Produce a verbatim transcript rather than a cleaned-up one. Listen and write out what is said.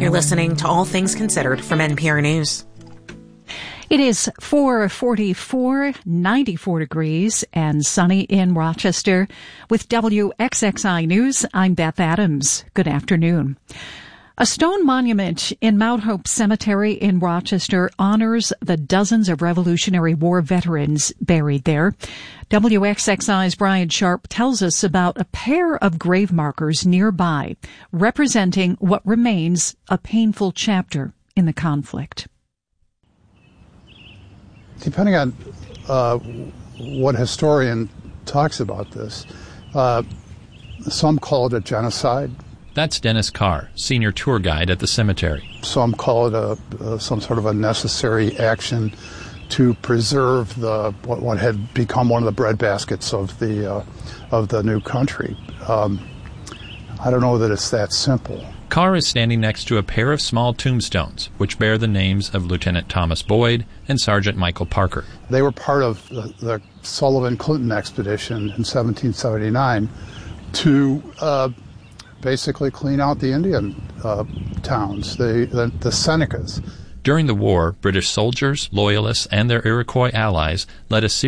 You're listening to All Things Considered from N P R News. It is four forty-four, ninety-four degrees and sunny in Rochester. With W X X I News, I'm Beth Adams. Good afternoon. A stone monument in Mount Hope Cemetery in Rochester honors the dozens of Revolutionary War veterans buried there. W X X I's Brian Sharp tells us about a pair of grave markers nearby, representing what remains a painful chapter in the conflict. Depending on uh, what historian talks about this, uh, some call it a genocide. That's Dennis Carr, senior tour guide at the cemetery. Some call it a, uh, some sort of a necessary action to preserve the what, what had become one of the breadbaskets of the uh, of the new country. Um, I don't know that it's that simple. Carr is standing next to a pair of small tombstones, which bear the names of Lieutenant Thomas Boyd and Sergeant Michael Parker. They were part of the, the Sullivan-Clinton expedition in seventeen seventy-nine to uh, basically clean out the Indian uh, towns, the, the, the Senecas. During the war, British soldiers, loyalists, and their Iroquois allies led a series